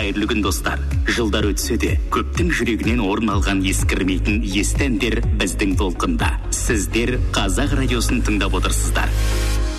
қайырлы күн достар. Жылдар өтсе де, көптің жүрегінен орын алған ескірмейтін есті әндер біздің толқында. Сіздер Қазақ радиосын тыңдап отырсыздар.